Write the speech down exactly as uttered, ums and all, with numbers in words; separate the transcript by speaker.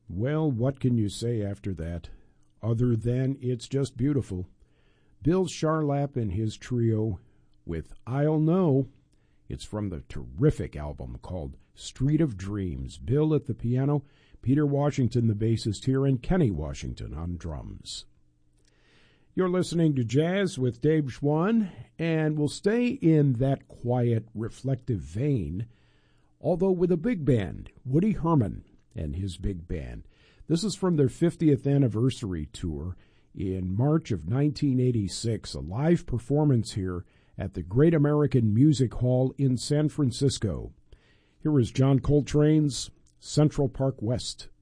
Speaker 1: Well, what can you say after that, other than it's just beautiful? Bill Charlap and his trio with I'll Know. It's from the terrific album called Street of Dreams. Bill at the piano, Peter Washington, the bassist here, and Kenny Washington on drums. You're listening to Jazz with Dave Schwann, and we'll stay in that quiet, reflective vein, although with a big band, Woody Herman and his big band. This is from their fiftieth anniversary tour in March of nineteen eighty-six, a live performance here at the Great American Music Hall in San Francisco. Here is John Coltrane's Central Park West.